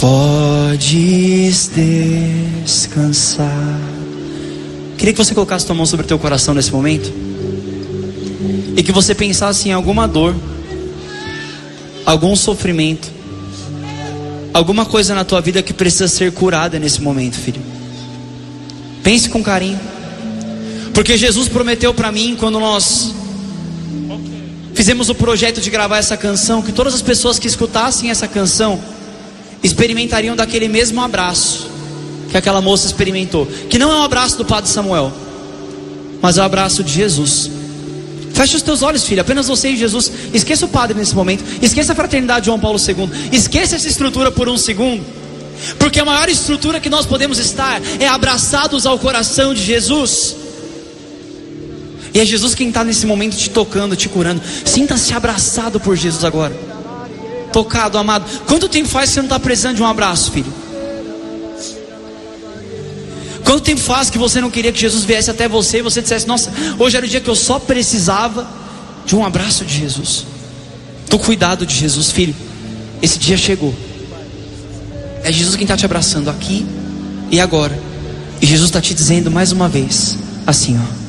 Podes descansar. Queria que você colocasse tua mão sobre o teu coração nesse momento e que você pensasse em alguma dor, algum sofrimento, alguma coisa na tua vida que precisa ser curada nesse momento, filho. Pense com carinho, porque Jesus prometeu para mim, quando nós fizemos o projeto de gravar essa canção, que todas as pessoas que escutassem essa canção experimentariam daquele mesmo abraço que aquela moça experimentou, que não é um abraço do Padre Samuel, mas é o abraço de Jesus. Feche os teus olhos, filho, apenas você e Jesus. Esqueça o Padre nesse momento, esqueça a fraternidade de João Paulo II, esqueça essa estrutura por um segundo, porque a maior estrutura que nós podemos estar é abraçados ao coração de Jesus. E é Jesus quem está nesse momento te tocando, te curando. Sinta-se abraçado por Jesus agora, tocado, amado. Quanto tempo faz que você não está precisando de um abraço, filho? Quanto tempo faz que você não queria que Jesus viesse até você e você dissesse: nossa, hoje era o dia que eu só precisava de um abraço de Jesus, do cuidado de Jesus, filho. Esse dia chegou. É Jesus quem está te abraçando aqui e agora. E Jesus está te dizendo mais uma vez assim, ó: